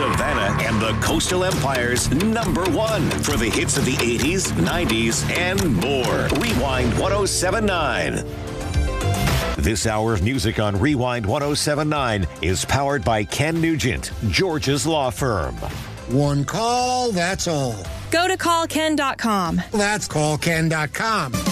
Savannah and the Coastal Empire's #1 for the hits of the 80s, 90s, and more. Rewind 1079. This hour of music on Rewind 1079 is powered by Ken Nugent, George's law firm. One call, that's all. Go to callken.com. That's callken.com.